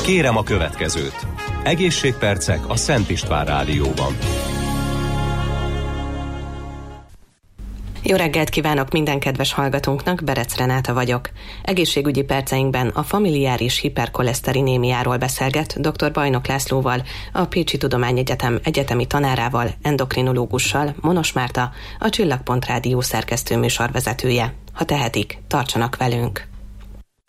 Kérem a következőt. Egészségpercek a Szent István Rádióban. Jó reggelt kívánok minden kedves hallgatónknak, Berec Renáta vagyok. Egészségügyi perceinkben a familiáris hiperkoleszterinémiáról beszélget dr. Bajnok Lászlóval, a Pécsi Tudományegyetem egyetemi tanárával, endokrinológussal, Monos Márta, a Csillagpont Rádió szerkesztő műsorvezetője. Ha tehetik, tartsanak velünk!